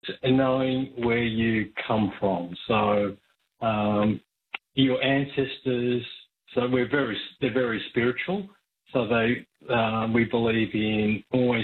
knowing where you come from. So your ancestors, so they're very spiritual. So we believe in always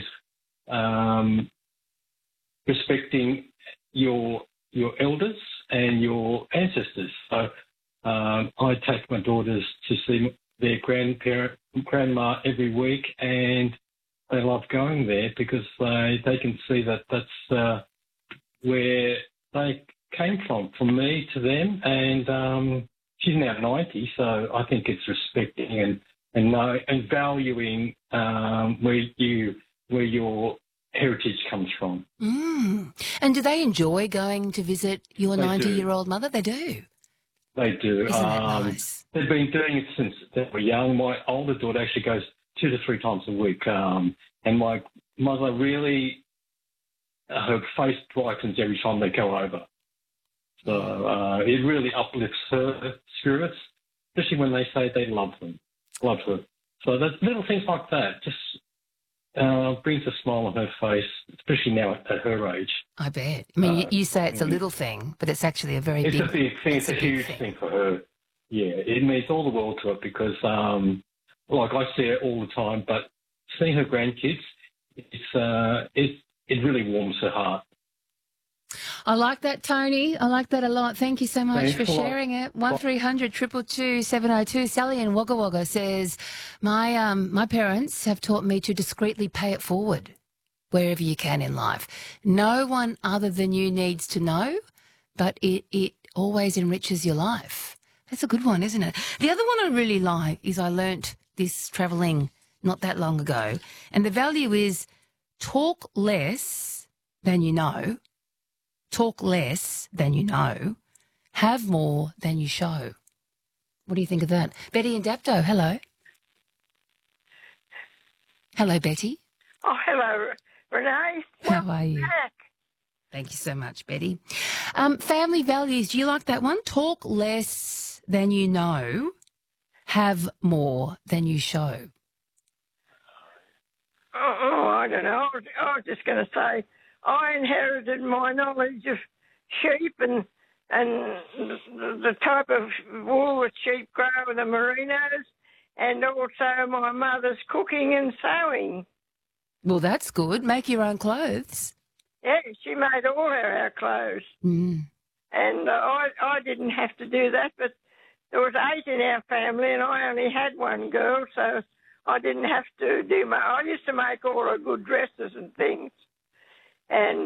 respecting your elders and your ancestors. So I take my daughters to see their grandma every week, and they love going there because they can see that that's where they came from me to them. And she's now 90, so I think it's respecting and valuing where your heritage comes from. And do they enjoy going to visit your 90-year-old mother? They do. They do. Isn't that nice? They've been doing it since they were young. My older daughter actually goes 2 to 3 times a week. And my mother really, her face brightens every time they go over. So it really uplifts her spirits, especially when they say they love her. So there's little things like that just brings a smile on her face, especially now at her age. I bet. I mean, you say it's a little thing, but it's actually a very big thing. It's a big thing. It's a huge thing for her. Yeah, it means all the world to her because, like I see her all the time, but seeing her grandkids, it really warms her heart. I like that, Tony. I like that a lot. Thank you so much for sharing it. 1300 222 702. Sally in Wagga Wagga says, my parents have taught me to discreetly pay it forward wherever you can in life. No one other than you needs to know, but it always enriches your life. That's a good one, isn't it? The other one I really like is I learnt this travelling not that long ago, and the value is talk less than you know. Talk less than you know, have more than you show. What do you think of that? Betty in Dapto, hello. Hello, Betty. Oh, hello, Renee. How are you? Back. Thank you so much, Betty. Family values, do you like that one? Talk less than you know, have more than you show. Oh, I don't know. I was just going to say, I inherited my knowledge of sheep and the type of wool that sheep grow, the merinos, and also my mother's cooking and sewing. Well, that's good. Make your own clothes. Yeah, she made all our clothes. Mm. And I didn't have to do that, but there was 8 in our family and I only had one girl, so I didn't have to do I used to make all her good dresses and things. And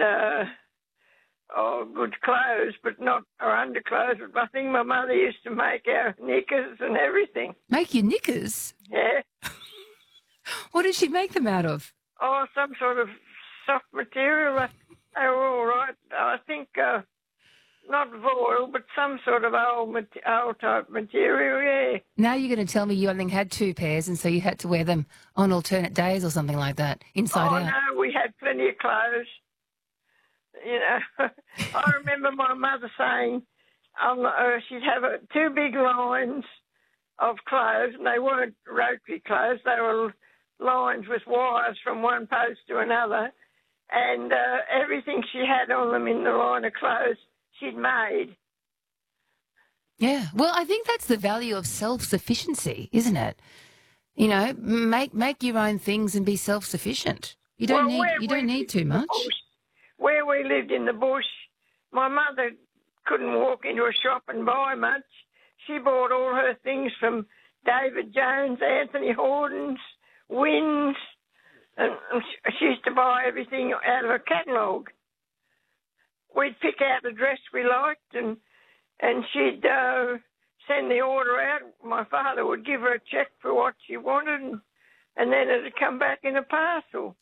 good clothes, but not our underclothes. But I think my mother used to make our knickers and everything. Make your knickers? Yeah. What did she make them out of? Oh, some sort of soft material. They were all right. I think not voile, but some sort of old type material, yeah. Now you're going to tell me you only had 2 pairs and so you had to wear them on alternate days or something like that, inside out. Oh, no, we had plenty of clothes. You know, I remember my mother saying she'd have 2 big lines of clothes, and they weren't rotary clothes. They were lines with wires from one post to another, and everything she had on them in the line of clothes she'd made. Yeah, well, I think that's the value of self-sufficiency, isn't it? You know, make your own things and be self-sufficient. You don't need too much. Where we lived in the bush, my mother couldn't walk into a shop and buy much. She bought all her things from David Jones, Anthony Horton's, Wynn's, and she used to buy everything out of a catalogue. We'd pick out the dress we liked and she'd send the order out. My father would give her a cheque for what she wanted and then it'd come back in a parcel.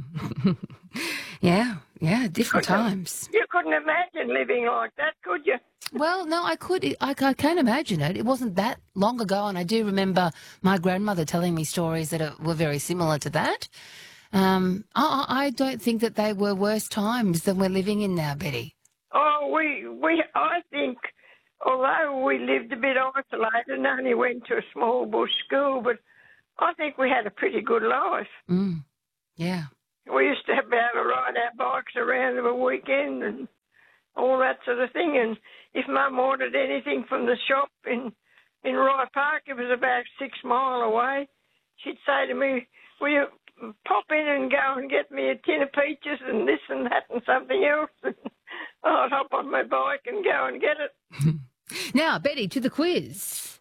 Yeah, different times. You couldn't imagine living like that, could you? Well, no, I could. I can imagine it. It wasn't that long ago, and I do remember my grandmother telling me stories that were very similar to that. I don't think that they were worse times than we're living in now, Betty. Oh, I think, although we lived a bit isolated and only went to a small bush school, but I think we had a pretty good life. Yeah. we used to be able to ride our bikes around of a weekend and all that sort of thing. And if Mum ordered anything from the shop in Rye Park, it was about 6 miles away, she'd say to me, will you pop in and go and get me a tin of peaches and this and that and something else? And I'd hop on my bike and go and get it. Now, Betty, to the quiz.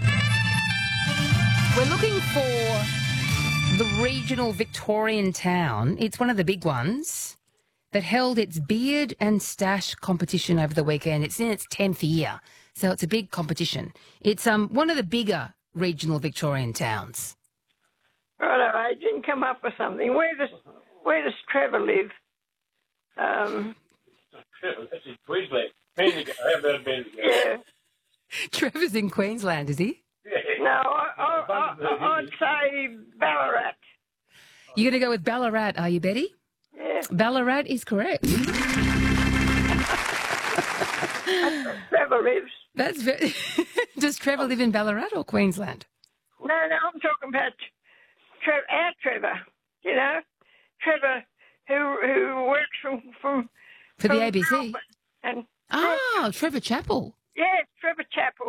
We're looking for the regional Victorian town. It's one of the big ones that held its beard and stash competition over the weekend. It's in its 10th year, so it's a big competition. It's one of the bigger regional Victorian towns. Righto, Adrian, come up with something. Where does Trevor live? Trevor, that's in Queensland. How about Bendigo? Yeah. Trevor's in Queensland, is he? No, I'd say Ballarat. You're going to go with Ballarat, are you, Betty? Yeah. Ballarat is correct. Trevor lives. That's Does Trevor live in Ballarat or Queensland? No, I'm talking about our Trevor. You know, Trevor who works from For the ABC? And Trevor Chappell. Yeah, Trevor Chappell.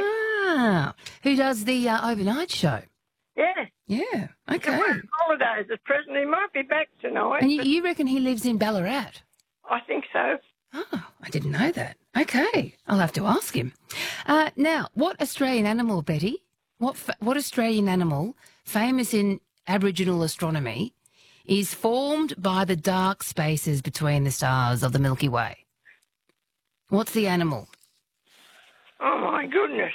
Who does the overnight show? Yeah. Yeah, okay. He's on holidays at present. He might be back tonight. And you reckon he lives in Ballarat? I think so. Oh, I didn't know that. Okay, I'll have to ask him. Now, what Australian animal, Betty? What Australian animal, famous in Aboriginal astronomy, is formed by the dark spaces between the stars of the Milky Way? What's the animal? Oh, my goodness.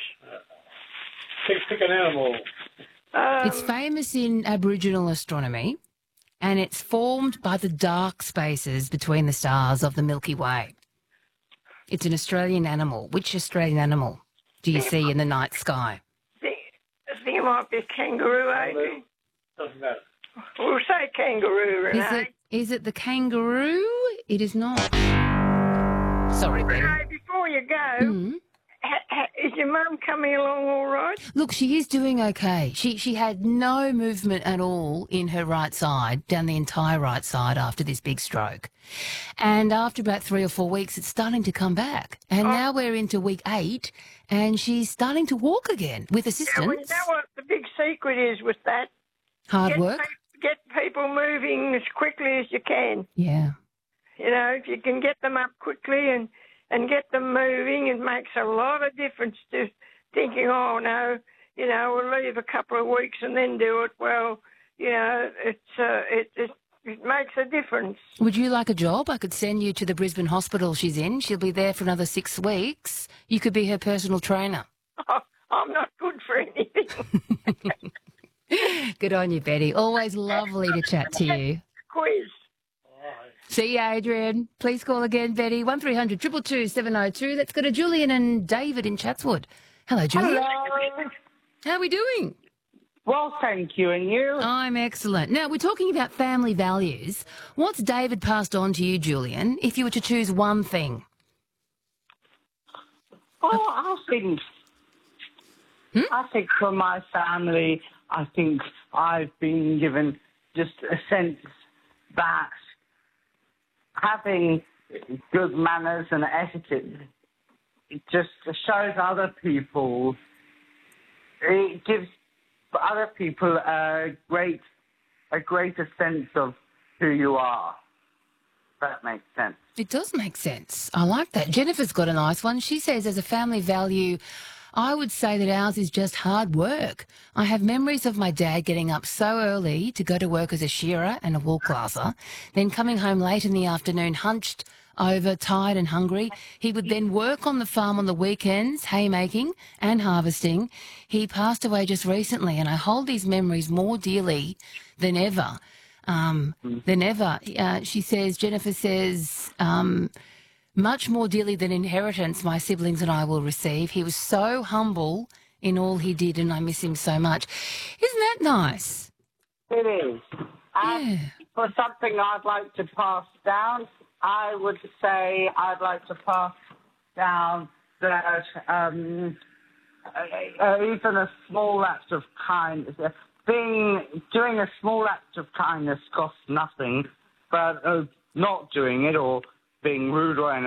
Pick an animal. It's famous in Aboriginal astronomy, and it's formed by the dark spaces between the stars of the Milky Way. It's an Australian animal. Which Australian animal do you see in the night sky? I think it might be a kangaroo, Adrian. Doesn't matter. We'll say kangaroo, Renee. Is it the kangaroo? It is not. Sorry, Betty. Renee, before you go, is your mum coming along all right? Look, she is doing okay. She had no movement at all in her right side, down the entire right side after this big stroke. And after about 3 or 4 weeks, it's starting to come back. And now we're into week 8, and she's starting to walk again with assistance. Yeah, well, you know what the big secret is with that? Hard work? Get people moving as quickly as you can. Yeah. You know, if you can get them up quickly and get them moving, it makes a lot of difference to thinking, oh, no, you know, we'll leave a couple of weeks and then do it. Well, you know, it makes a difference. Would you like a job? I could send you to the Brisbane hospital she's in. She'll be there for another 6 weeks. You could be her personal trainer. Oh, I'm not good for anything. Good on you, Betty. Always lovely to chat to you. Quiz. See you, Adrian. Please call again, Betty. 1300 222 702. Let's go to Julian and David in Chatswood. Hello, Julian. Hello. How are we doing? Well, thank you. And you? I'm excellent. Now, we're talking about family values. What's David passed on to you, Julian, if you were to choose one thing? I think for my family, I think I've been given just a sense that having good manners and etiquette, it just shows other people, it gives other people a greater sense of who you are. That makes sense. It does make sense. I like that. Jennifer's got a nice one. She says, as a family value, I would say that ours is just hard work. I have memories of my dad getting up so early to go to work as a shearer and a wool classer, then coming home late in the afternoon, hunched over, tired and hungry. He would then work on the farm on the weekends, haymaking and harvesting. He passed away just recently, and I hold these memories more dearly than ever. She says, Jennifer says, much more dearly than inheritance my siblings and I will receive. He was so humble in all he did, and I miss him so much. Isn't that nice? It is. And for something I'd like to pass down, I would say I'd like to pass down that even a small act of kindness, doing a small act of kindness costs nothing, but not doing it or being rude or anything